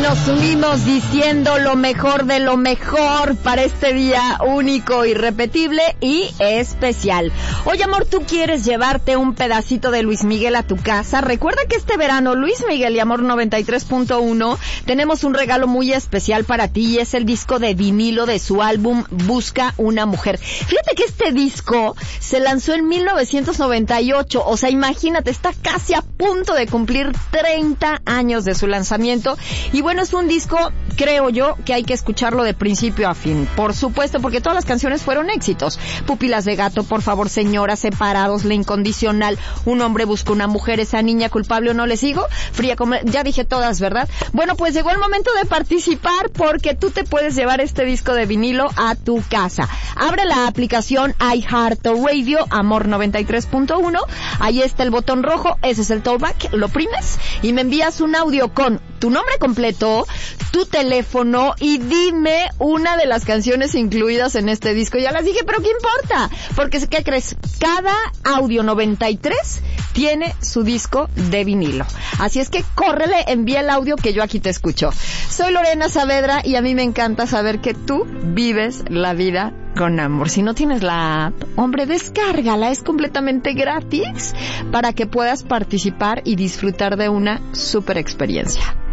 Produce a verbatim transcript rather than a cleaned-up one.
nos unimos diciendo lo mejor de lo mejor para este día único, irrepetible y especial. Oye, amor, ¿tú quieres llevarte un pedacito de Luis Miguel a tu casa? Recuerda que este verano Luis Miguel y Amor noventa y tres punto uno tenemos un regalo muy especial para ti y es el disco de vinilo de su álbum Busca una Mujer. Fíjate que este disco se lanzó en mil novecientos noventa y ocho, o sea, imagínate, está casi a punto de cumplir treinta años de su lanzamiento. Y bueno, es un disco, creo yo, que hay que escucharlo de principio a fin. Por supuesto, porque todas las canciones fueron éxitos. Pupilas de gato, Por favor señora, Separados, La incondicional, Un hombre busca una mujer, Esa niña culpable o no le sigo, Fría como... Ya dije todas, ¿verdad? Bueno, pues llegó el momento de participar porque tú te puedes llevar este disco de vinilo a tu casa. Abre la aplicación iHeartRadio, Amor noventa y tres punto uno. Ahí está el botón rojo, ese es el talkback, lo oprimes y me envías un audio con tu nombre completo, tu teléfono y dime una de las canciones incluidas en este disco. Ya las dije, pero ¿qué importa? Porque, ¿qué crees? Cada audio noventa y tres tiene su disco de vinilo. Así es que córrele, envía el audio que yo aquí te escucho. Soy Lorena Saavedra y a mí me encanta saber que tú vives la vida con amor. Si no tienes la app, hombre, descárgala, es completamente gratis para que puedas participar y disfrutar de una super experiencia.